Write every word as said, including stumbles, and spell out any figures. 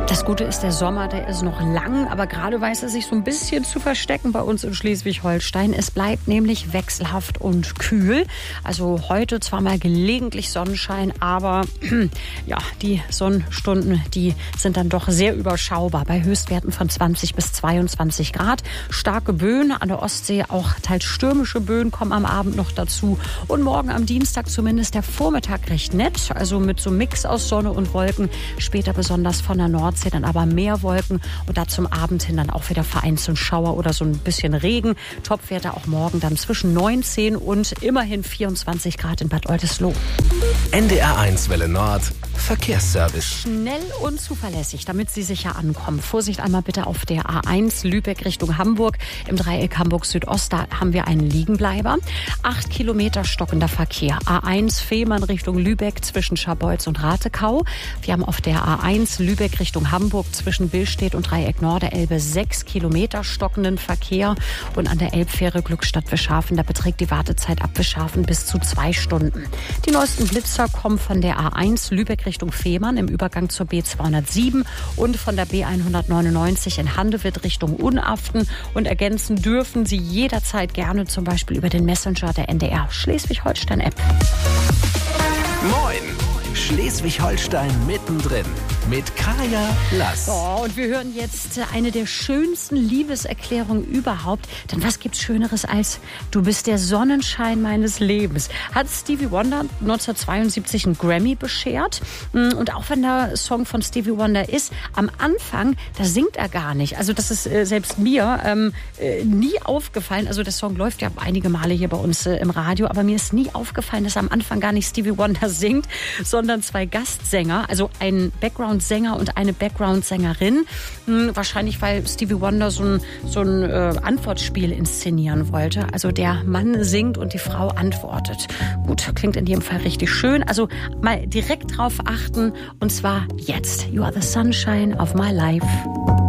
Das Gute ist, der Sommer, der ist noch lang, aber gerade weiß er sich so ein bisschen zu verstecken bei uns in Schleswig-Holstein. Es bleibt nämlich wechselhaft und kühl. Also heute zwar mal gelegentlich Sonnenschein, aber ja, die Sonnenstunden, die sind dann doch sehr überschaubar. Bei Höchstwerten von zwanzig bis zweiundzwanzig Grad. Starke Böen an der Ostsee, auch teils stürmische Böen kommen am Abend noch dazu. Und morgen am Dienstag zumindest der Vormittag recht nett. Also mit so einem Mix aus Sonne und Wolken. Später besonders von der Nordsee dann aber mehr Wolken und da zum Abend hin dann auch wieder vereinzelt Schauer oder so ein bisschen Regen. Topwerte auch morgen dann zwischen neunzehn und immerhin vierundzwanzig Grad in Bad Oldesloe. N D R eins Welle Nord Verkehrsservice. Schnell und zuverlässig, damit Sie sicher ankommen. Vorsicht einmal bitte auf der A eins Lübeck Richtung Hamburg. Im Dreieck Hamburg Südost, da haben wir einen Liegenbleiber. Acht Kilometer stockender Verkehr. A eins Fehmarn Richtung Lübeck zwischen Scharbeutz und Ratekau. Wir haben auf der A eins Lübeck Richtung Hamburg zwischen Billstedt und Dreieck Norderelbe sechs Kilometer stockenden Verkehr. Und an der Elbfähre Glückstadt-Wischhafen, da beträgt die Wartezeit ab Wischhafen bis zu zwei Stunden. Die neuesten Blitzer kommen von der A eins Lübeck Richtung Fehmarn im Übergang zur B zweihundertsieben und von der B hundertneunundneunzig in Handewitt Richtung Unaften. Und ergänzen dürfen Sie jederzeit gerne zum Beispiel über den Messenger der N D R Schleswig-Holstein-App. Moin! Schleswig-Holstein mittendrin mit Kaya Lass. Oh, und wir hören jetzt eine der schönsten Liebeserklärungen überhaupt. Denn was gibt's Schöneres als "Du bist der Sonnenschein meines Lebens"? Hat Stevie Wonder neunzehnhundertzweiundsiebzig einen Grammy beschert. Und auch wenn der Song von Stevie Wonder ist, am Anfang, da singt er gar nicht. Also das ist äh, selbst mir ähm, äh, nie aufgefallen. Also der Song läuft ja einige Male hier bei uns äh, im Radio, aber mir ist nie aufgefallen, dass er am Anfang gar nicht Stevie Wonder singt, sondern zwei Gastsänger, also ein Background-Sänger und eine Background-Sängerin. Hm, wahrscheinlich, weil Stevie Wonder so ein, so ein äh, Antwortspiel inszenieren wollte. Also der Mann singt und die Frau antwortet. Gut, klingt in jedem Fall richtig schön. Also mal direkt drauf achten und zwar jetzt. You are the sunshine of my life.